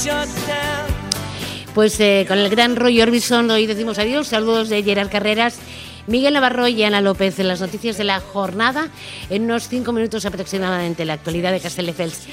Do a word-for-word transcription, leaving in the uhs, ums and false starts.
Pues eh, con el gran Roy Orbison hoy decimos adiós. Saludos de Gerard Carreras, Miguel Navarro y Ana López en las noticias de la jornada. En unos cinco minutos aproximadamente la actualidad de Castelldefels.